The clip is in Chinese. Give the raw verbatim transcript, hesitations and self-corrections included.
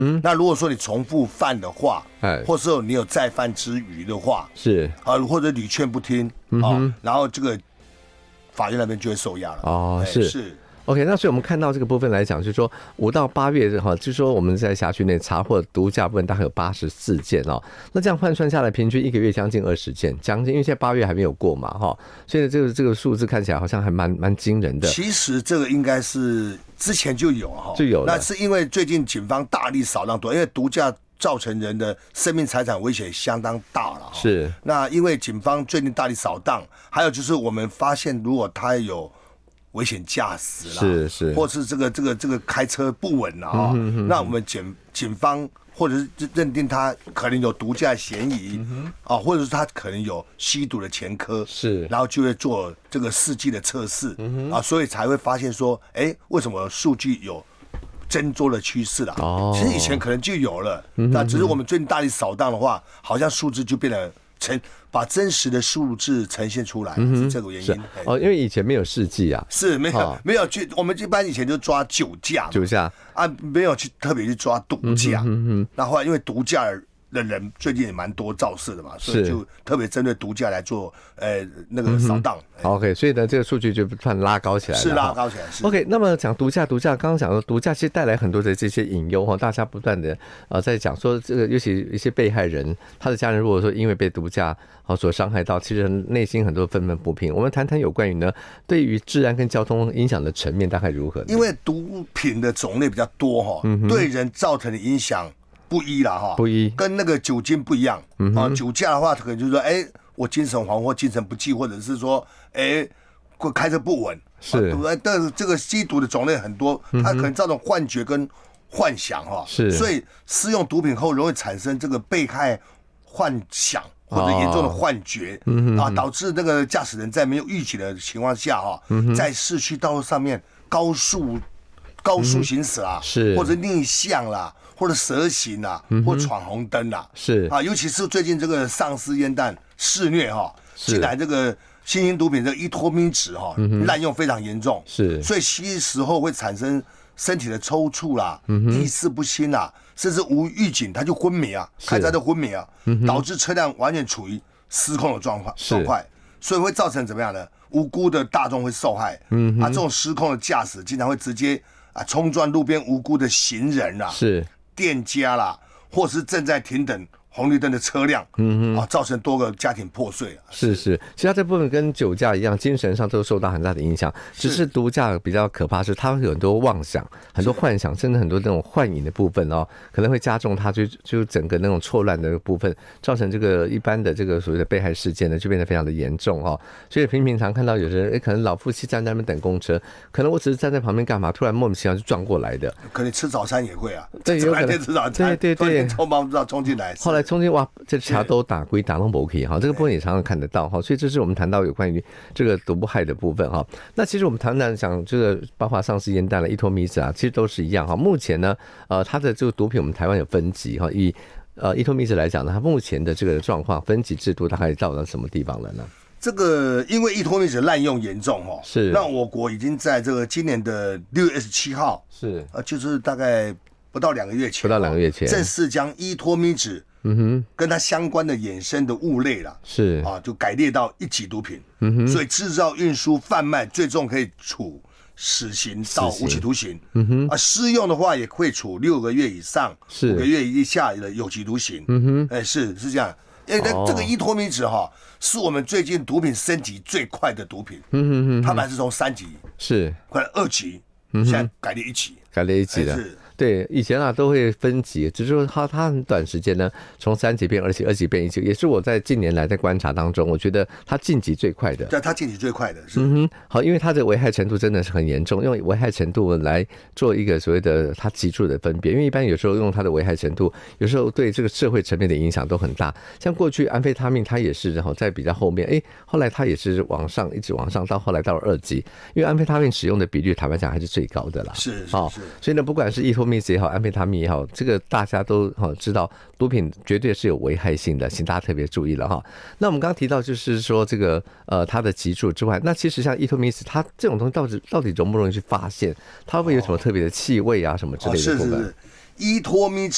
嗯，那如果说你重复犯的话，哎，或者你有再犯之余的话， 是啊，或者屡劝不听，嗯、啊，然后这个法院那边就会受押了。 哦，是是。 OK， 那所以我们看到这个部分来讲，就是说五到八月哈，就是说我们在辖区内查获毒驾部分大概有八十四件哦。那这样换算下来，平均一个月将近二十件，将近，因为现在八月还没有过嘛哈，所以这个这个数字看起来好像还蛮蛮惊人的。 其实这个应该是之前就有哈， 就有了。 那是因为最近警方大力扫荡毒，因为毒驾造成人的生命财产危险相当大了。 是。 那因为警方最近大力扫荡，还有就是我们发现，如果他有危险驾驶啦， 是是， 或是这个这个这个开车不稳啦啊、嗯嗯，那我们警警方或者是认定他可能有毒驾嫌疑、嗯、啊，或者是他可能有吸毒的前科， 是， 然后就会做这个试剂的测试、嗯、啊，所以才会发现说，哎，为什么数据有增多的趋势啦？哦，其实以前可能就有了，嗯、那只是我们最近大力扫荡的话，好像数字就变得成。把真实的数字呈现出来，嗯、是这个原因。 哦，因为以前没有试剂啊， 是没有、哦、没有去，我们一般以前就抓酒驾， 酒驾啊，没有去特别去抓毒驾。嗯哼，那后来因为毒驾的人最近也蛮多肇事的嘛，所以就特别针对毒驾来做呃那个扫荡。 嗯、OK， 所以呢，这个数据就算拉高起来了， 是拉高起来。是 OK， 那么讲毒驾，毒驾刚刚讲说毒驾其实带来很多的这些隐忧哈，大家不断的呃在讲说这个，尤其一些被害人他的家人，如果说因为被毒驾好所伤害到，其实内心很多愤愤不平。我们谈谈有关于呢对于治安跟交通影响的层面大概如何呢？ 因为毒品的种类比较多哈、嗯，对人造成的影响不一啦哈， 不一， 跟那个酒精不一样。嗯啊，酒驾的话，可能就是说，哎、欸，我精神恍惚、精神不济，或者是说，哎、欸，开车不稳。 是， 啊、但是这个吸毒的种类很多，它可能造成幻觉跟幻想哈。 是， 所以施用毒品后容易产生这个被害幻想或者严重的幻觉、哦、啊，导致那个驾驶人在没有预警的情况下哈、嗯，在市区道路上面高速高速行驶啦、嗯， 是， 或者逆向啦。或者蛇行啊，或闯红灯啊， 是啊，尤其是最近这个丧尸烟弹肆虐哈，近来这个新型毒品这个依托咪酯哈滥用非常严重， 是， 所以吸食后会产生身体的抽搐啦、意识不清啦，甚至无预警他就昏迷啊，开车就昏迷啊，导致车辆完全处于失控的状况状态，所以会造成怎么样呢？无辜的大众会受害，啊，这种失控的驾驶经常会直接啊冲撞路边无辜的行人啊， 是。 店家啦，或是正在停等红绿灯的车辆，嗯啊，造成多个家庭破碎。 是是，其实它这部分跟酒驾一样，精神上都受到很大的影响。只是毒驾比较可怕是，它会有很多妄想、很多幻想，甚至很多那种幻影的部分哦，可能会加重它就就整个那种错乱的部分，造成这个一般的这个所谓的被害事件呢，就变得非常的严重哦。所以平平常看到有些人，哎，可能老夫妻站在那边等公车，可能我只是站在旁边干嘛，突然莫名其妙就撞过来的。 可能吃早餐也会啊， 对，有可能吃早餐， 对对对， 匆忙不知道冲进来， 后来。中间哇，这茶都打归打拢不可以哈，这个部分也常常看得到哈，所以这是我们谈到有关于这个毒害的部分哈。那其实我们谈谈讲这个包括丧尸烟弹了、依托咪酯啊，其实都是一样哈。目前呢，呃，它的这个毒品我们台湾有分级哈，以呃依托咪酯来讲呢，它目前的这个状况分级制度大概到了什么地方了呢？ 这个因为依托咪酯滥用严重哈， 是那我国已经在这个今年的六月二十七号是呃，就是大概不到两个月前， 不到两个月前， 正式将依托咪酯。嗯哼，跟它相关的衍生的物类啦， 是啊，就改列到一级毒品。嗯哼，所以制造、运输、贩卖，最重可以处死刑到无期徒刑。嗯哼，啊，施用的话也会处六个月以上五个月以下的有期徒刑。嗯哼，哎、欸，是是这样。哎、欸，那这个依托咪酯哈，是我们最近毒品升级最快的毒品。嗯哼哼，他们是从三级是， 快二级，现在改列一级， 改列一级了。 是。 对，以前啊都会分级，只是说它它很短时间呢，从三级变二级，二级变一级，也是我在近年来在观察当中，我觉得它晋级最快的。 对，它晋级最快的是。 嗯哼，好，因为它的危害程度真的是很严重，用危害程度来做一个所谓的它级数的分别，因为一般有时候用它的危害程度，有时候对这个社会层面的影响都很大。像过去安非他命它也是，然后在比较后面，哎，后来它也是往上一直往上，到后来到了二级，因为安非他命使用的比率，坦白讲还是最高的啦。 是是、哦、是。 所以呢，不管是依托咪酯也好，安非他命也好，这个大家都知道，毒品绝对是有危害性的，请大家特别注意了哈。那我们刚刚提到，就是说这个呃它的级数之外，那其实像依托咪酯，它这种东西到底到底容不容易去发现？它会不会有什么特别的气味啊什么之类的部分？ 哦、是是是，依托咪酯。